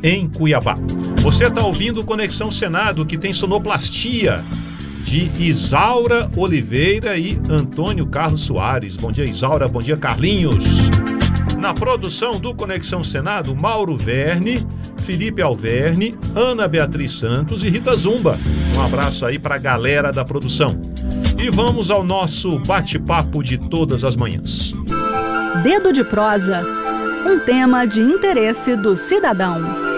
em Cuiabá. Você está ouvindo o Conexão Senado, que tem sonoplastia de Isaura Oliveira e Antônio Carlos Soares. Bom dia, Isaura. Bom dia, Carlinhos. Na produção do Conexão Senado, Mauro Verne, Felipe Alverne, Ana Beatriz Santos e Rita Zumba. Um abraço aí para a galera da produção. E vamos ao nosso bate-papo de todas as manhãs. Dedo de prosa, um tema de interesse do cidadão.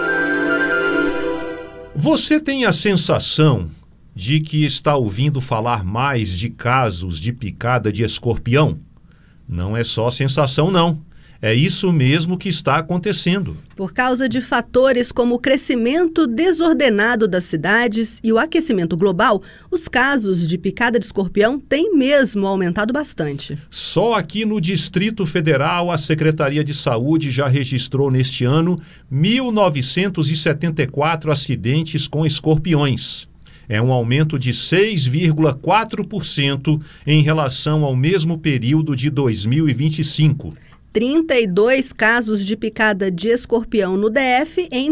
Você tem a sensação de que está ouvindo falar mais de casos de picada de escorpião? Não é só sensação, não. É isso mesmo que está acontecendo. Por causa de fatores como o crescimento desordenado das cidades e o aquecimento global, os casos de picada de escorpião têm mesmo aumentado bastante. Só aqui no Distrito Federal, a Secretaria de Saúde já registrou neste ano 1.974 acidentes com escorpiões. É um aumento de 6,4% em relação ao mesmo período de 2025. 32 casos de picada de escorpião no DF em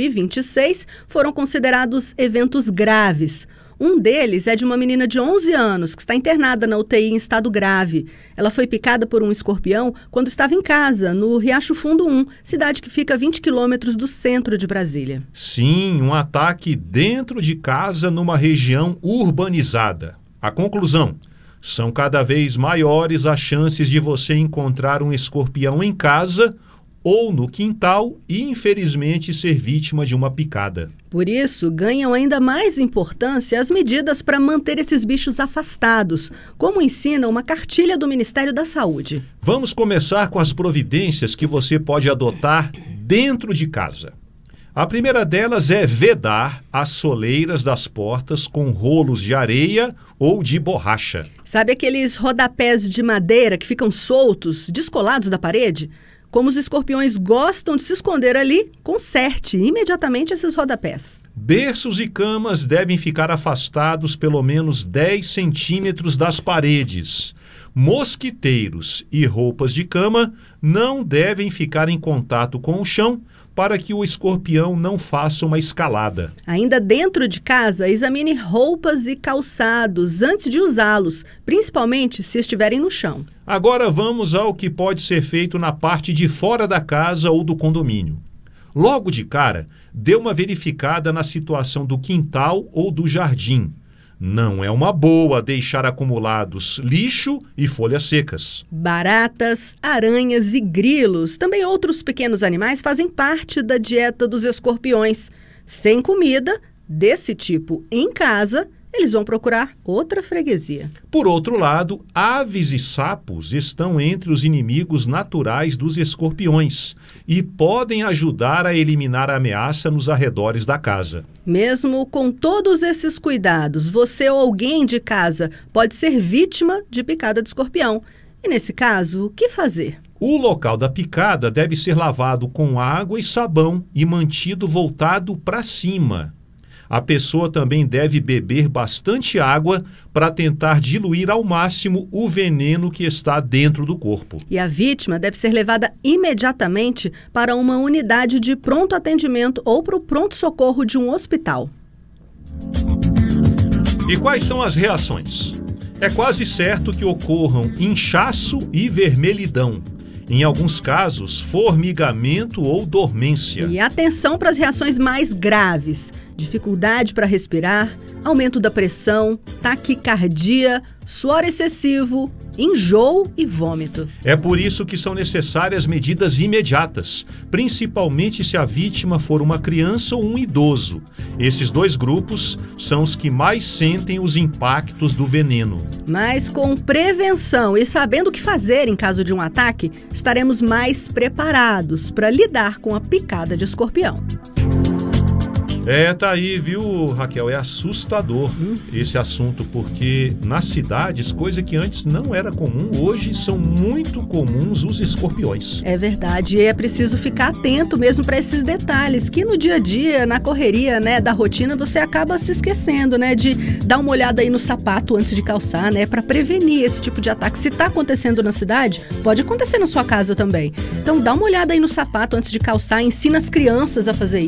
2026 foram considerados eventos graves. Um deles é de uma menina de 11 anos que está internada na UTI em estado grave. Ela foi picada por um escorpião quando estava em casa, no Riacho Fundo 1, cidade que fica a 20 quilômetros do centro de Brasília. Sim, um ataque dentro de casa numa região urbanizada. A conclusão: são cada vez maiores as chances de você encontrar um escorpião em casa ou no quintal e, infelizmente, ser vítima de uma picada. Por isso, ganham ainda mais importância as medidas para manter esses bichos afastados, como ensina uma cartilha do Ministério da Saúde. Vamos começar com as providências que você pode adotar dentro de casa. A primeira delas é vedar as soleiras das portas com rolos de areia ou de borracha. Sabe aqueles rodapés de madeira que ficam soltos, descolados da parede? Como os escorpiões gostam de se esconder ali, conserte imediatamente esses rodapés. Berços e camas devem ficar afastados pelo menos 10 centímetros das paredes. Mosquiteiros e roupas de cama não devem ficar em contato com o chão, para que o escorpião não faça uma escalada. Ainda dentro de casa, examine roupas e calçados antes de usá-los, principalmente se estiverem no chão. Agora vamos ao que pode ser feito na parte de fora da casa ou do condomínio. Logo de cara, dê uma verificada na situação do quintal ou do jardim. Não é uma boa deixar acumulados lixo e folhas secas. Baratas, aranhas e grilos, também outros pequenos animais, fazem parte da dieta dos escorpiões. Sem comida desse tipo em casa, eles vão procurar outra freguesia. Por outro lado, aves e sapos estão entre os inimigos naturais dos escorpiões e podem ajudar a eliminar a ameaça nos arredores da casa. Mesmo com todos esses cuidados, você ou alguém de casa pode ser vítima de picada de escorpião. E nesse caso, o que fazer? O local da picada deve ser lavado com água e sabão e mantido voltado para cima. A pessoa também deve beber bastante água para tentar diluir ao máximo o veneno que está dentro do corpo. E a vítima deve ser levada imediatamente para uma unidade de pronto atendimento ou para o pronto-socorro de um hospital. E quais são as reações? É quase certo que ocorram inchaço e vermelhidão. Em alguns casos, formigamento ou dormência. E atenção para as reações mais graves: dificuldade para respirar, aumento da pressão, taquicardia, suor excessivo, enjoo e vômito. É por isso que são necessárias medidas imediatas, principalmente se a vítima for uma criança ou um idoso. Esses dois grupos são os que mais sentem os impactos do veneno. Mas com prevenção e sabendo o que fazer em caso de um ataque, estaremos mais preparados para lidar com a picada de escorpião. Tá aí, viu, Raquel? É assustador esse assunto, porque nas cidades, coisa que antes não era comum, hoje são muito comuns os escorpiões. É verdade, e é preciso ficar atento mesmo para esses detalhes, que no dia a dia, na correria, da rotina, você acaba se esquecendo, de dar uma olhada aí no sapato antes de calçar, para prevenir esse tipo de ataque. Se está acontecendo na cidade, pode acontecer na sua casa também. Então dá uma olhada aí no sapato antes de calçar, ensina as crianças a fazer isso.